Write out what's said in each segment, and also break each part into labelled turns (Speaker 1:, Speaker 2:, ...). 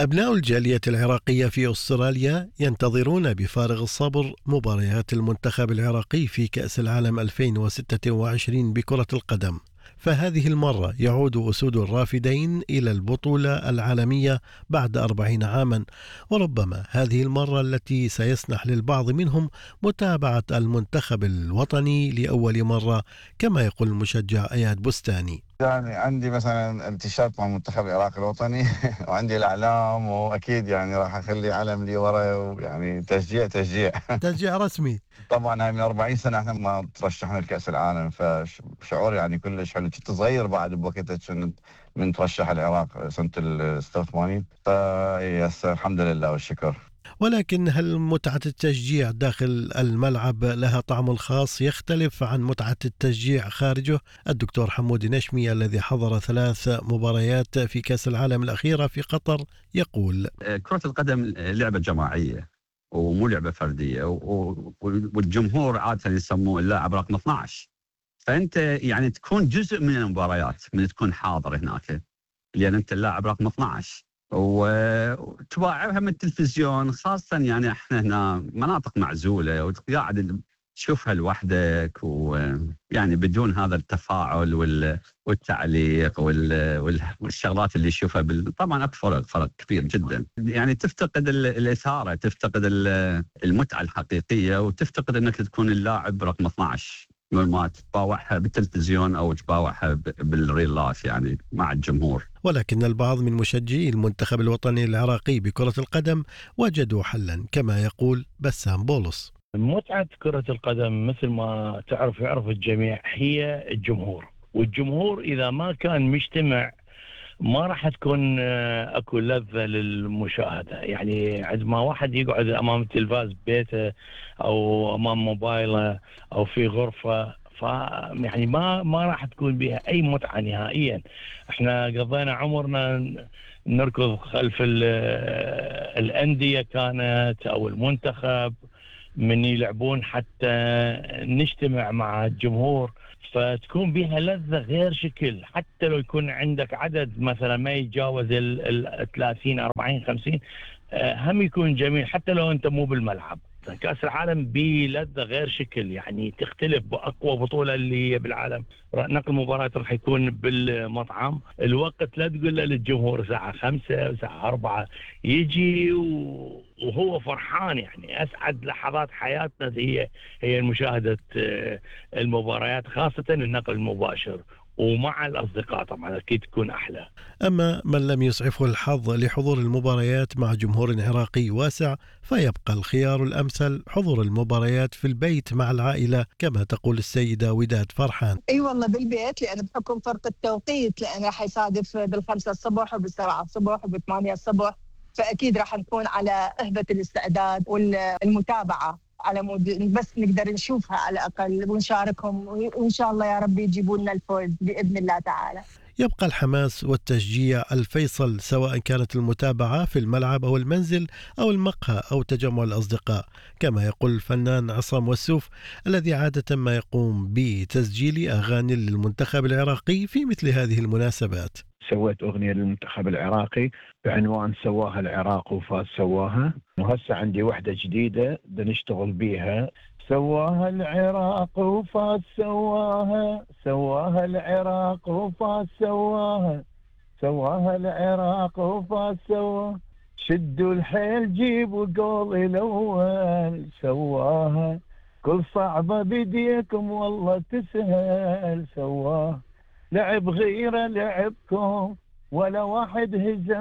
Speaker 1: أبناء الجالية العراقية في أستراليا ينتظرون بفارغ الصبر مباريات المنتخب العراقي في كأس العالم 2026 بكرة القدم، فهذه المرة يعود أسود الرافدين إلى البطولة العالمية بعد 40 عاما، وربما هذه المرة التي سيسنح للبعض منهم متابعة المنتخب الوطني لأول مرة، كما يقول المشجع أياد بستاني.
Speaker 2: يعني عندي مثلا التيشيرت مع المنتخب العراقي الوطني وعندي الاعلام، واكيد يعني راح اخلي علم لي ورا، ويعني تشجيع
Speaker 1: تشجيع رسمي.
Speaker 2: طبعا هاي من 40 سنه احنا ما ترشحنا لكاس العالم، فشعور يعني كلش حلو. كنت صغير بعد بوقتها، كنت من ترشح العراق سنه ال 86، فيس الحمد لله والشكر.
Speaker 1: ولكن هل متعة التشجيع داخل الملعب لها طعم خاص يختلف عن متعة التشجيع خارجه؟ الدكتور حمود نشمي الذي حضر 3 مباريات في كأس العالم الأخيرة في قطر يقول:
Speaker 3: كرة القدم لعبة جماعية ومو لعبة فردية، والجمهور عادة يسموه اللاعب رقم 12، فأنت يعني تكون جزء من المباريات من تكون حاضر هناك، لأن أنت اللاعب رقم 12 وتواعبها من التلفزيون، خاصة يعني احنا هنا مناطق معزولة وقاعد تشوفها لوحدك، ويعني بدون هذا التفاعل والتعليق والشغلات اللي يشوفها طبعا فرق كبير جدا. يعني تفتقد الإثارة، تفتقد المتعة الحقيقية، وتفتقد انك تكون اللاعب رقم 12 ما تتباوعها بالتلفزيون او تباوعها بالريل لايف يعني مع الجمهور.
Speaker 1: ولكن البعض من مشجعي المنتخب الوطني العراقي بكرة القدم وجدوا حلا، كما يقول بسام بولس.
Speaker 4: متعة كرة القدم مثل ما يعرف الجميع هي الجمهور، والجمهور إذا ما كان مجتمع ما راح تكون اكو لذة للمشاهدة. يعني عندما واحد يقعد امام التلفاز ببيته او امام موبايله او في غرفة، يعني ما راح تكون بها اي متعة نهائيا. احنا قضينا عمرنا نركض خلف الأندية كانت او المنتخب من يلعبون حتى نجتمع مع الجمهور، فتكون بها لذة غير شكل. حتى لو يكون عندك عدد مثلا ما يتجاوز 30 40 50 هم يكون جميل، حتى لو انت مو بالملعب. كأس العالم بلذة غير شكل، يعني تختلف بأقوى بطولة اللي هي بالعالم. نقل مباراة راح يكون بالمطعم، الوقت لا تقول له للجمهور ساعة 5 ساعة 4 يجي وهو فرحان. يعني أسعد لحظات حياتنا هي مشاهدة المباريات، خاصة النقل المباشر ومع الأصدقاء طبعا أكيد تكون أحلى.
Speaker 1: أما من لم يسعفه الحظ لحضور المباريات مع جمهور عراقي واسع، فيبقى الخيار الأمثل حضور المباريات في البيت مع العائلة، كما تقول السيدة وداد فرحان.
Speaker 5: أي والله بالبيت، لأن بحكم فرق التوقيت، لأن راح يصادف بال5 الصبح وبال7 الصبح وب8 الصبح، فأكيد راح نكون على أهبة الاستعداد والمتابعة، على مود بس نقدر نشوفها على الأقل ونشاركهم، وإن شاء الله يا رب يجيبوا لنا الفوز بإذن الله تعالى.
Speaker 1: يبقى الحماس والتشجيع الفيصل، سواء كانت المتابعة في الملعب أو المنزل أو المقهى أو تجمع الأصدقاء، كما يقول الفنان عصام والسوف الذي عادة ما يقوم بتسجيل أغاني للمنتخب العراقي في مثل هذه المناسبات.
Speaker 6: سويت أغنية للمنتخب العراقي بعنوان سواها العراق وفاز سواها، وهسه عندي وحدة جديدة بنشتغل بيها. سواها العراق وفاز سواها، سواها العراق وفاز سواها، سواها العراق وفاز سواها، شدوا الحيل جيبوا قول الأول، سواها كل صعبة بديكم والله تسهل، سواها لعب غيره لعبكم ولا واحد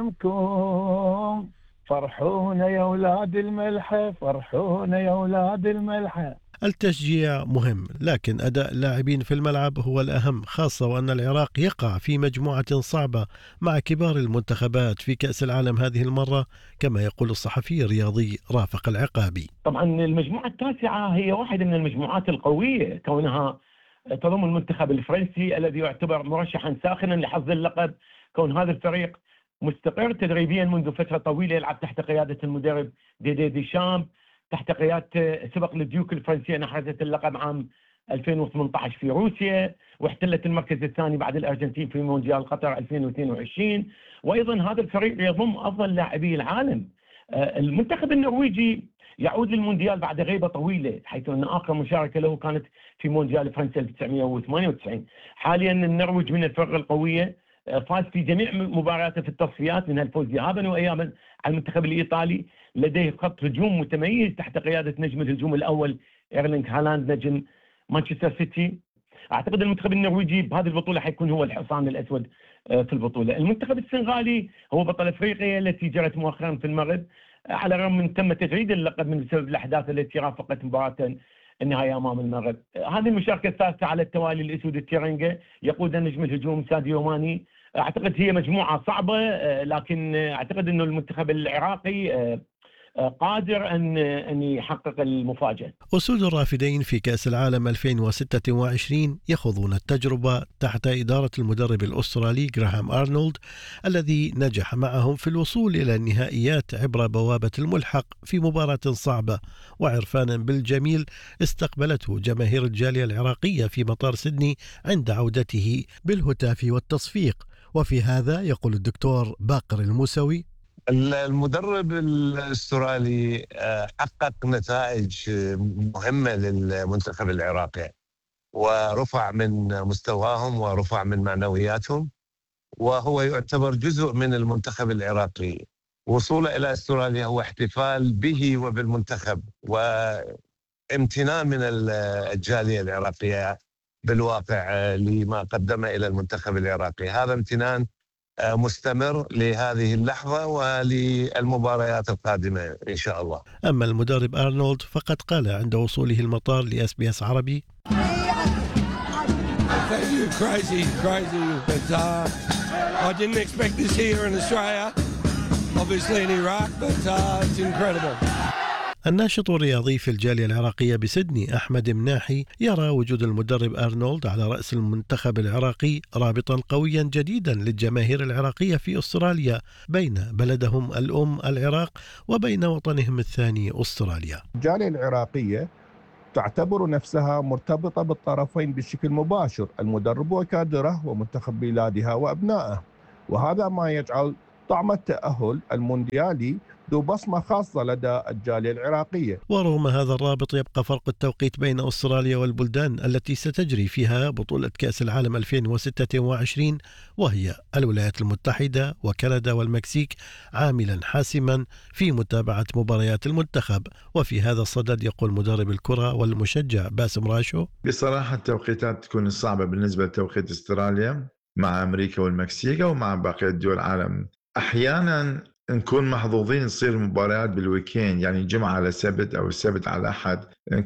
Speaker 6: هزمكم، فرحونا يا أولاد الملحة، فرحونا يا أولاد الملحة.
Speaker 1: التشجيع مهم، لكن أداء اللاعبين في الملعب هو الأهم، خاصة وأن العراق يقع في مجموعة صعبة مع كبار المنتخبات في كأس العالم هذه المرة، كما يقول الصحفي الرياضي رافق العقابي.
Speaker 7: طبعا المجموعة التاسعة هي واحدة من المجموعات القوية، كونها تضم المنتخب الفرنسي الذي يعتبر مرشحا ساخنا لحظ اللقب، كون هذا الفريق مستقر تدريبيا منذ فترة طويلة، يلعب تحت قيادة المدرب ديدي ديشامب، تحت قيادة سبق للديوك الفرنسية أحرزت اللقب عام 2018 في روسيا، واحتلت المركز الثاني بعد الأرجنتين في مونديال قطر 2022. وأيضا هذا الفريق يضم أفضل لاعبي العالم. المنتخب النرويجي يعود للمونديال بعد غيبة طويلة، حيث أن آخر مشاركة له كانت في مونديال فرنسا 1998. حاليا النرويج من الفرق القوية، فاز في جميع مبارياته في التصفيات، منها الفوز ذهابا وإيابا على المنتخب الإيطالي. لديه خط هجوم متميز تحت قيادة نجم الهجوم الأول إيرلينغ هالاند نجم مانشستر سيتي. أعتقد المنتخب النرويجي بهذه البطولة حيكون هو الحصان الأسود في البطولة. المنتخب السنغالي هو بطل أفريقيا التي جرت مؤخرا في المغرب، على الرغم من تم تجريد اللقب من بسبب الأحداث التي رافقت مباراة النهائي أمام المغرب. هذه المشاركة الثالثة على التوالي الأسود التيرينجا يقودها نجم الهجوم ساديو ماني. أعتقد هي مجموعة صعبة، لكن أعتقد أنه المنتخب العراقي قادر أن يحقق المفاجأة.
Speaker 1: أسود الرافدين في كأس العالم 2026 يخوضون التجربة تحت إدارة المدرب الأسترالي غراهام أرنولد، الذي نجح معهم في الوصول إلى النهائيات عبر بوابة الملحق في مباراة صعبة وعرفانا بالجميل استقبلته جماهير الجالية العراقية في مطار سيدني عند عودته بالهتاف والتصفيق. وفي هذا يقول الدكتور باقر الموسوي:
Speaker 8: المدرب الاسترالي حقق نتائج مهمة للمنتخب العراقي، ورفع من مستواهم ورفع من معنوياتهم، وهو يعتبر جزء من المنتخب العراقي. وصوله إلى استراليا هو احتفال به وبالمنتخب، وامتنان من الجالية العراقية بالواقع لما قدم إلى المنتخب العراقي. هذا امتنان مستمر لهذه اللحظة وللمباريات القادمة إن شاء الله.
Speaker 1: أما المدرب أرنولد فقد قال عند وصوله المطار لSBS عربي:
Speaker 9: Crazy, but I didn't expect this here in Australia, obviously in Iraq, but it's incredible.
Speaker 1: الناشط الرياضي في الجالية العراقية بسيدني أحمد مناحي يرى وجود المدرب أرنولد على رأس المنتخب العراقي رابطا قويا جديدا للجماهير العراقية في أستراليا بين بلدهم الأم العراق وبين وطنهم الثاني أستراليا.
Speaker 10: الجالية العراقية تعتبر نفسها مرتبطة بالطرفين بشكل مباشر، المدرب وكادره ومنتخب بلادها وأبنائه، وهذا ما يجعل طعم التأهل المونديالي ذو بصمة خاصة لدى الجالية العراقية.
Speaker 1: ورغم هذا الرابط يبقى فرق التوقيت بين أستراليا والبلدان التي ستجري فيها بطولة كأس العالم 2026، وهي الولايات المتحدة وكندا والمكسيك، عاملا حاسما في متابعة مباريات المنتخب. وفي هذا الصدد يقول مدرب الكرة والمشجع باسم راشو:
Speaker 11: بصراحة التوقيتات تكون صعبة بالنسبة لتوقيت استراليا مع أمريكا والمكسيك ومع باقي دول العالم. أحيانا نكون محظوظين تصير مباريات بالويكند، يعني جمعة على سبت أو السبت على أحد،